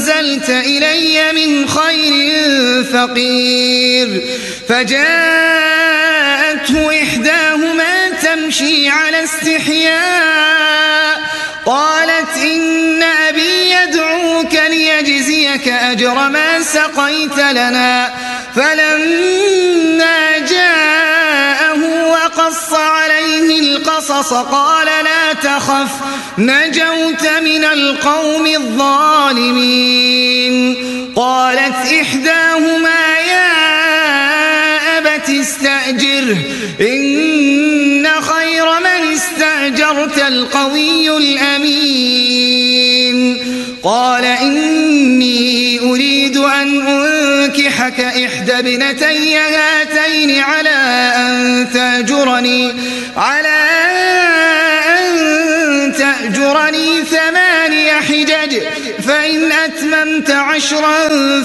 أنزلت إلي من خير فقير. فجاءته إحداهما تمشي على استحياء قالت إن أبي يدعوك ليجزيك أجر ما سقيت لنا. فلما جاءه وقص عليه القصص قال لا تخف نجوت من القوم الظالمين. قالت إحداهما يا أبت استأجره إن خير من استأجرت القوي الأمين. قال إني أريد أن أنكحك إحدى ابنتي هاتين على أن تأجرني 8 حجج فإن أتممت 10